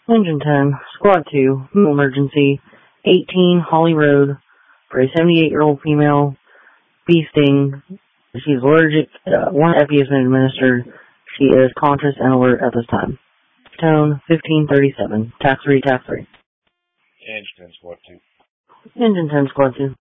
Engine 10, Squad 2, emergency, 18 Holly Road, for a 78-year-old female, bee sting. She's allergic. One epi has been administered. She is conscious and alert at this time. Tone 1537. Tax 3, tax 3. Engine 10, Squad 2. Engine 10, Squad 2.